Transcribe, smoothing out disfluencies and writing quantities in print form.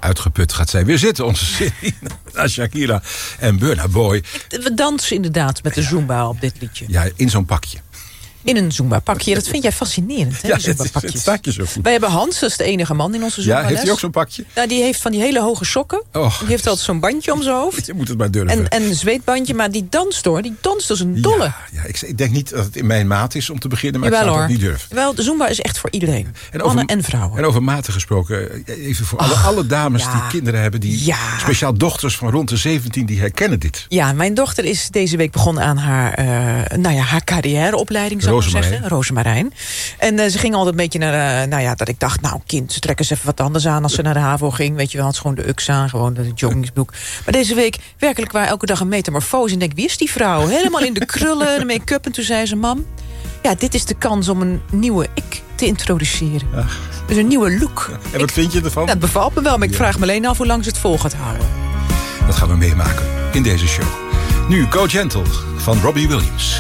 uitgeput gaat zij weer zitten. Onze serie naar Shakira en Burna Boy. We dansen inderdaad met de Zumba op dit liedje. Ja, in zo'n pakje. In een Zumba-pakje. Dat vind jij fascinerend, hè? Ja, die Zumba-pakjes. het staat je zo goed. Wij hebben Hans, dat is de enige man in onze Zumba-les. Ja, heeft hij ook zo'n pakje? Nou, die heeft van die hele hoge sokken. Oh, die heeft altijd zo'n bandje om zijn hoofd. Je moet het maar durven. En een zweetbandje, maar die danst hoor. Die danst als een dolle. Ja, ik denk niet dat het in mijn maat is om te beginnen, maar ik zou het niet durven. Wel, de Zumba is echt voor iedereen. Mannen en vrouwen. En over maten gesproken, even voor alle dames die kinderen hebben, die speciaal dochters van rond de 17, die herkennen dit. Ja, mijn dochter is deze week begonnen aan haar carrièreopleiding, zou ik zeggen. Rozemarijn. En ze ging altijd een beetje naar, dat ik dacht, kind, trek eens even wat anders aan als ze naar de HAVO ging. Weet je wel, had ze gewoon de UX aan, gewoon de joggingsbroek. Maar deze week werkelijk waar elke dag een metamorfose. En denk, wie is die vrouw? Helemaal in de krullen, de make-up. En toen zei ze, mam, dit is de kans om een nieuwe ik te introduceren. Ach. Dus een nieuwe look. En wat vind je ervan? Dat bevalt me wel, maar ik vraag me alleen af hoe lang ze het vol gaat houden. Dat gaan we meemaken in deze show. Nu Go Gentle van Robbie Williams.